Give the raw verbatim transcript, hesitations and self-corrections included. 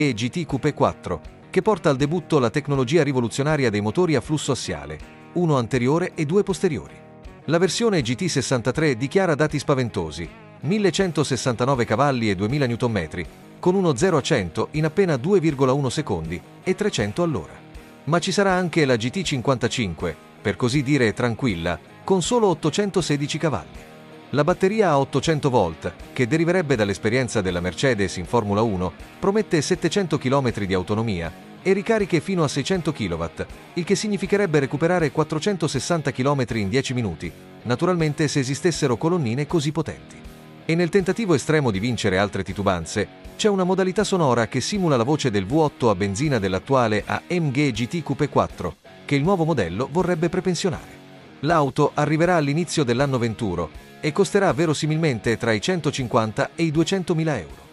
e G T Coupe quattro, che porta al debutto la tecnologia rivoluzionaria dei motori a flusso assiale, uno anteriore e due posteriori. La versione G T sessantatré dichiara dati spaventosi, millecentosessantanove cavalli e duemila newton metri, con uno zero a cento in appena due virgola uno secondi e trecento all'ora. Ma ci sarà anche la G T cinquantacinque, per così dire tranquilla, con solo ottocentosedici cavalli. La batteria a ottocento volt, che deriverebbe dall'esperienza della Mercedes in Formula uno, promette settecento chilometri di autonomia e ricariche fino a seicento chilowatt, il che significherebbe recuperare quattrocentosessanta chilometri in dieci minuti, naturalmente se esistessero colonnine così potenti. E nel tentativo estremo di vincere altre titubanze, c'è una modalità sonora che simula la voce del V otto a benzina dell'attuale A M G G T Coupe quattro, che il nuovo modello vorrebbe prepensionare. L'auto arriverà all'inizio dell'anno venturo e costerà verosimilmente tra i centocinquanta e i duecentomila euro.